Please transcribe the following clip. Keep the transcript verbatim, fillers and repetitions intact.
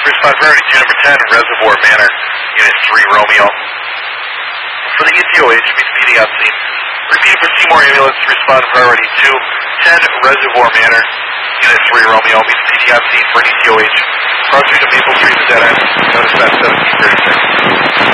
Respond priority two, number ten, Reservoir Manor, Unit three, Romeo. For the E T O H, meets P D on scene. Repeat for Seymour Ambulance, respond priority two, ten, Reservoir Manor, Unit three, Romeo, meets P D on scene for an E T O H. Crossing to Maple Street, dead end, notice that seventeen thirty-six.